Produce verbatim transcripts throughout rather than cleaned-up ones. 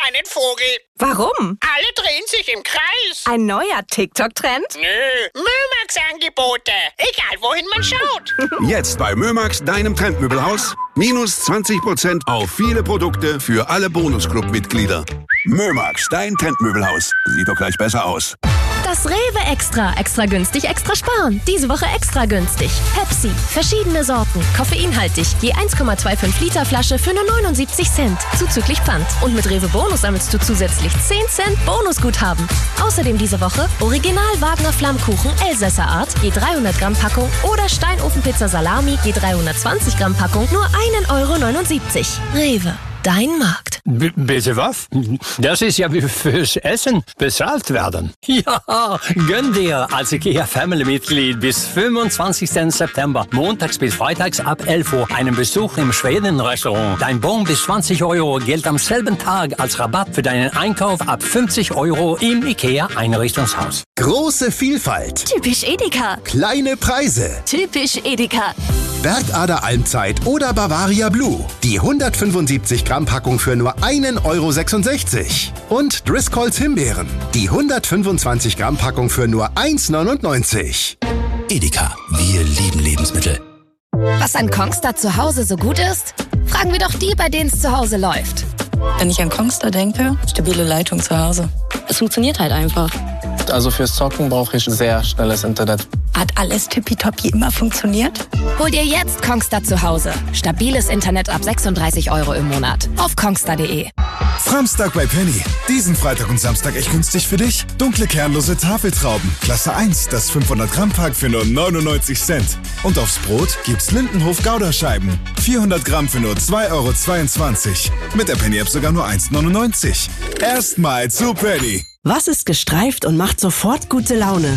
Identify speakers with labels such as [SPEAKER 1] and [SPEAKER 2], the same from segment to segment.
[SPEAKER 1] einen Vogel.
[SPEAKER 2] Warum?
[SPEAKER 1] Alle drehen sich im Kreis.
[SPEAKER 2] Ein neuer TikTok-Trend?
[SPEAKER 1] Nö, Mömax-Angebote. Egal, wohin man schaut.
[SPEAKER 3] Jetzt bei Mömax, deinem Trendmöbelhaus. Minus zwanzig Prozent auf viele Produkte für alle Bonusclub-Mitglieder. Mömax, dein Trendmöbelhaus. Sieht doch gleich besser aus.
[SPEAKER 4] Das Rewe Extra. Extra günstig, extra sparen. Diese Woche extra günstig. Pepsi. Verschiedene Sorten. Koffeinhaltig. Je eins Komma fünfundzwanzig Liter Flasche für nur neunundsiebzig Cent. Zuzüglich Pfand. Und mit Rewe Bonus sammelst du zusätzlich zehn Cent Bonusguthaben. Außerdem diese Woche Original Wagner Flammkuchen Elsässer Art. Je dreihundert Gramm Packung. Oder Steinofenpizza Salami. Je dreihundertzwanzig Gramm Packung. Nur ein Euro neunundsiebzig. Rewe. Dein Markt.
[SPEAKER 5] B- bitte was? Das ist ja wie fürs Essen bezahlt werden. Ja, gönn dir als IKEA-Family-Mitglied bis fünfundzwanzigsten September, montags bis freitags ab elf Uhr, einen Besuch im Schweden-Restaurant. Dein Bon bis zwanzig Euro gilt am selben Tag als Rabatt für deinen Einkauf ab fünfzig Euro im IKEA-Einrichtungshaus.
[SPEAKER 6] Große Vielfalt.
[SPEAKER 4] Typisch Edeka.
[SPEAKER 6] Kleine Preise.
[SPEAKER 4] Typisch Edeka.
[SPEAKER 6] Bergader Almzeit oder Bavaria Blue. Die hundertfünfundsiebzig Gramm Packung für nur einen Euro sechsundsechzig. Und Driscolls Himbeeren. Die hundertfünfundzwanzig Gramm Packung für nur eins neunundneunzig.
[SPEAKER 7] Edeka, wir lieben Lebensmittel.
[SPEAKER 4] Was an Kongstar zu Hause so gut ist? Fragen wir doch die, bei denen es zu Hause läuft.
[SPEAKER 8] Wenn ich an Kongstar denke, stabile Leitung zu Hause. Es funktioniert halt einfach.
[SPEAKER 9] Also fürs Zocken brauche ich sehr schnelles Internet.
[SPEAKER 8] Hat alles tippitoppi immer funktioniert?
[SPEAKER 4] Hol dir jetzt Kongstar zu Hause. Stabiles Internet ab sechsunddreißig Euro im Monat. Auf kongstar punkt de.
[SPEAKER 10] Framstag bei Penny. Diesen Freitag und Samstag echt günstig für dich. Dunkle kernlose Tafeltrauben. Klasse eins, das fünfhundert Gramm Pack für nur neunundneunzig Cent. Und aufs Brot gibt's Lindenhof Gouda-Scheiben. vierhundert Gramm für nur zwei Euro zweiundzwanzig. Mit der Penny-App sogar nur eins neunundneunzig. Erstmal zu Penny.
[SPEAKER 11] Was ist gestreift und macht sofort gute Laune?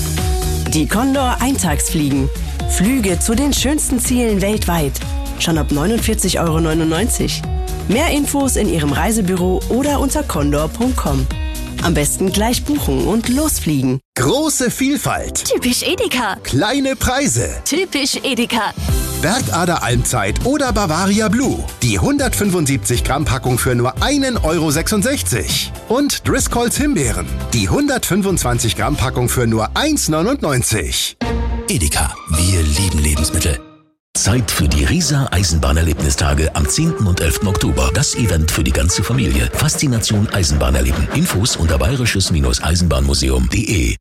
[SPEAKER 11] Die Condor Eintagsfliegen. Flüge zu den schönsten Zielen weltweit. Schon ab neunundvierzig Euro neunundneunzig. Mehr Infos in Ihrem Reisebüro oder unter condor punkt com. Am besten gleich buchen und losfliegen.
[SPEAKER 6] Große Vielfalt.
[SPEAKER 4] Typisch Edeka.
[SPEAKER 6] Kleine Preise.
[SPEAKER 4] Typisch Edeka.
[SPEAKER 6] Bergader Almzeit oder Bavaria Blue. Die hundertfünfundsiebzig Gramm Packung für nur einen Euro sechsundsechzig. Und Driscolls Himbeeren. Die hundertfünfundzwanzig Gramm Packung für nur eins neunundneunzig.
[SPEAKER 7] Edeka, wir lieben Lebensmittel. Zeit für die Riesa Eisenbahnerlebnistage am zehnten und elften Oktober. Das Event für die ganze Familie. Faszination Eisenbahn erleben. Infos unter bayerisches-eisenbahnmuseum punkt de.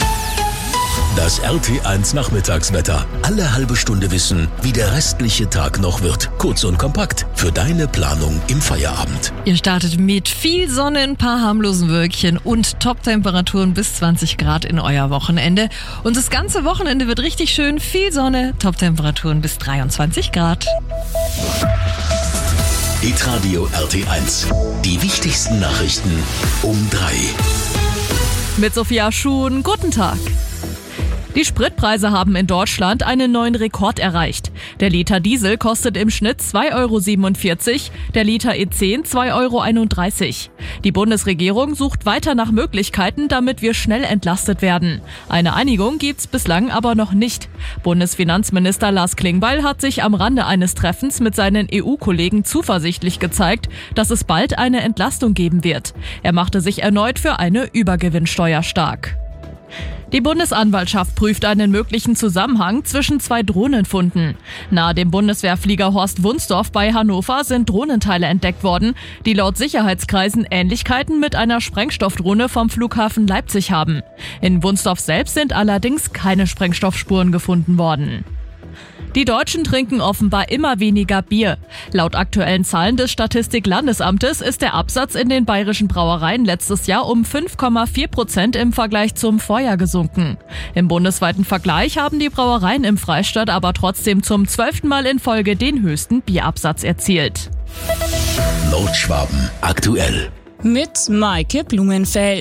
[SPEAKER 7] Das R T eins Nachmittagswetter. Alle halbe Stunde wissen, wie der restliche Tag noch wird. Kurz und kompakt für deine Planung im Feierabend.
[SPEAKER 12] Ihr startet mit viel Sonne, ein paar harmlosen Wölkchen und Top-Temperaturen bis zwanzig Grad in euer Wochenende. Und das ganze Wochenende wird richtig schön. Viel Sonne, Top-Temperaturen bis dreiundzwanzig Grad.
[SPEAKER 7] Hitradio R T eins. Die wichtigsten Nachrichten um drei.
[SPEAKER 12] Mit Sophia Schuhn, guten Tag. Die Spritpreise haben in Deutschland einen neuen Rekord erreicht. Der Liter Diesel kostet im Schnitt zwei Euro siebenundvierzig, der Liter E zehn zwei Euro einunddreißig. Die Bundesregierung sucht weiter nach Möglichkeiten, damit wir schnell entlastet werden. Eine Einigung gibt's bislang aber noch nicht. Bundesfinanzminister Lars Klingbeil hat sich am Rande eines Treffens mit seinen E U-Kollegen zuversichtlich gezeigt, dass es bald eine Entlastung geben wird. Er machte sich erneut für eine Übergewinnsteuer stark. Die Bundesanwaltschaft prüft einen möglichen Zusammenhang zwischen zwei Drohnenfunden. Nahe dem Bundeswehrflieger Horst Wunsdorf bei Hannover sind Drohnenteile entdeckt worden, die laut Sicherheitskreisen Ähnlichkeiten mit einer Sprengstoffdrohne vom Flughafen Leipzig haben. In Wunsdorf selbst sind allerdings keine Sprengstoffspuren gefunden worden. Die Deutschen trinken offenbar immer weniger Bier. Laut aktuellen Zahlen des Statistik-Landesamtes ist der Absatz in den bayerischen Brauereien letztes Jahr um fünf Komma vier Prozent im Vergleich zum Vorjahr gesunken. Im bundesweiten Vergleich haben die Brauereien im Freistaat aber trotzdem zum zwölften Mal in Folge den höchsten Bierabsatz erzielt.
[SPEAKER 7] Nordschwaben aktuell.
[SPEAKER 13] Mit Maike Blumenfeld.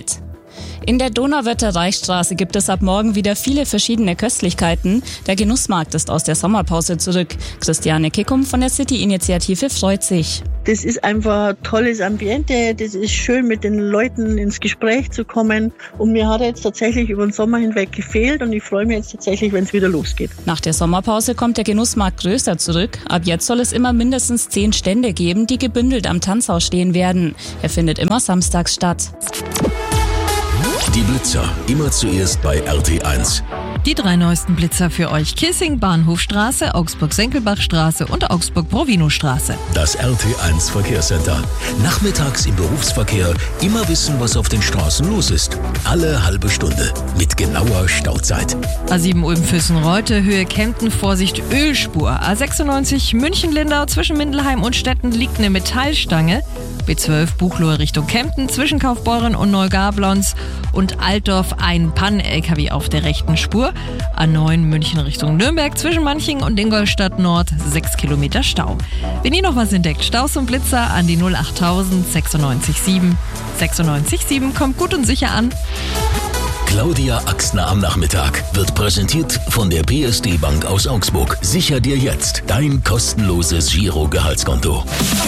[SPEAKER 13] In der Donauwörther Reichsstraße gibt es ab morgen wieder viele verschiedene Köstlichkeiten. Der Genussmarkt ist aus der Sommerpause zurück. Christiane Kickum von der City-Initiative freut sich.
[SPEAKER 14] Das ist einfach ein tolles Ambiente, das ist schön, mit den Leuten ins Gespräch zu kommen. Und mir hat jetzt tatsächlich über den Sommer hinweg gefehlt und ich freue mich jetzt tatsächlich, wenn es wieder losgeht.
[SPEAKER 13] Nach der Sommerpause kommt der Genussmarkt größer zurück. Ab jetzt soll es immer mindestens zehn Stände geben, die gebündelt am Tanzhaus stehen werden. Er findet immer samstags statt.
[SPEAKER 7] Die Blitzer, immer zuerst bei R T eins.
[SPEAKER 12] Die drei neuesten Blitzer für euch: Kissing Bahnhofstraße, Augsburg-Senckelbachstraße und Augsburg-Provinostraße.
[SPEAKER 7] Das R T eins Verkehrscenter. Nachmittags im Berufsverkehr immer wissen, was auf den Straßen los ist. Alle halbe Stunde mit genauer Stauzeit.
[SPEAKER 12] A sieben Ulm-Füssen-Reute, Höhe Kempten, Vorsicht Ölspur. A sechsundneunzig München-Lindau, zwischen Mindelheim und Stetten liegt eine Metallstange. B zwölf Buchloe Richtung Kempten, zwischen Kaufbeuren und Neugablons und Altdorf ein Pann-L K W auf der rechten Spur. A neun München Richtung Nürnberg, zwischen Manching und Ingolstadt Nord sechs Kilometer Stau. Wenn ihr noch was entdeckt, Staus und Blitzer an die null achttausend sechsundneunzig sieben. sechsundneunzig sieben kommt gut und sicher an.
[SPEAKER 7] Claudia Axner am Nachmittag wird präsentiert von der P S D Bank aus Augsburg. Sicher dir jetzt dein kostenloses Giro-Gehaltskonto.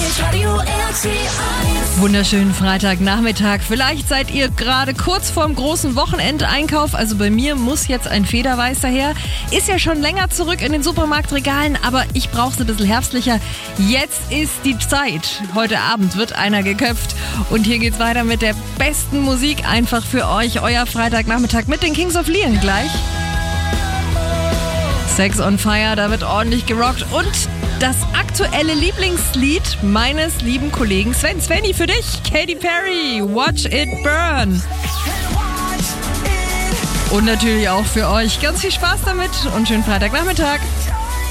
[SPEAKER 12] Wunderschönen Freitagnachmittag. Vielleicht seid ihr gerade kurz vorm großen Wochenendeinkauf. Also bei mir muss jetzt ein Federweißer her. Ist ja schon länger zurück in den Supermarktregalen, aber ich brauche es ein bisschen herbstlicher. Jetzt ist die Zeit. Heute Abend wird einer geköpft. Und hier geht's weiter mit der besten Musik einfach für euch. Euer Freitagnachmittag mit den Kings of Leon gleich. Sex on Fire, da wird ordentlich gerockt. Und das aktuelle Lieblingslied meines lieben Kollegen Sven. Svenny, für dich, Katy Perry, Watch It Burn. Und natürlich auch für euch. Ganz viel Spaß damit und schönen Freitagnachmittag.